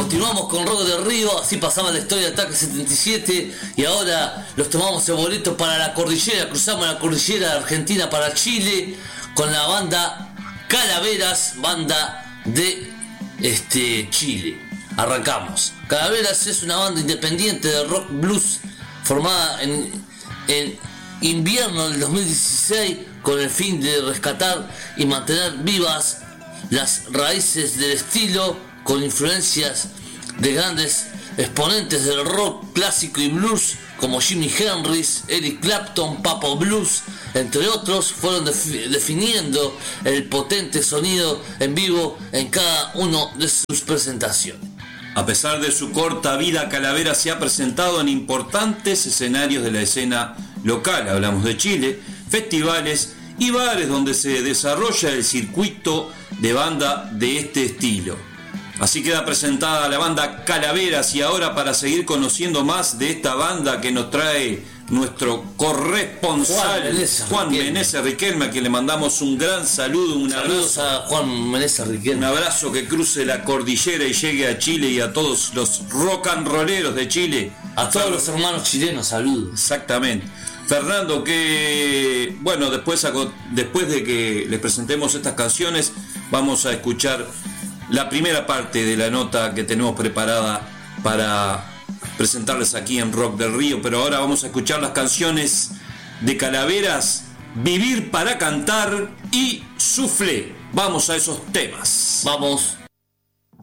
continuamos con Rock del Río, así pasaba la historia de Ataque 77 y ahora los tomamos el boleto para la cordillera, cruzamos la cordillera de Argentina para Chile con la banda Calaveras, banda de Chile. Arrancamos. Calaveras es una banda independiente de rock blues formada en invierno del 2016 con el fin de rescatar y mantener vivas las raíces del estilo con influencias de grandes exponentes del rock clásico y blues como Jimi Hendrix, Eric Clapton, Papa Blues, entre otros, fueron definiendo el potente sonido en vivo en cada una de sus presentaciones. A pesar de su corta vida, Calavera se ha presentado en importantes escenarios de la escena local, hablamos de Chile, festivales y bares donde se desarrolla el circuito de banda de este estilo. Así queda presentada la banda Calaveras y ahora para seguir conociendo más de esta banda que nos trae nuestro corresponsal Juan Meneses Riquelme, a quien le mandamos un gran saludo, un Saludos abrazo a Juan Meneses Riquelme. Un abrazo que cruce la cordillera y llegue a Chile y a todos los rock and rolleros de Chile. A todos los hermanos chilenos, saludos. Exactamente. Fernando, que bueno, después de que les presentemos estas canciones, vamos a escuchar la primera parte de la nota que tenemos preparada para presentarles aquí en Rock del Río, pero ahora vamos a escuchar las canciones de Calaveras, Vivir para Cantar y Suflé. Vamos a esos temas. Vamos.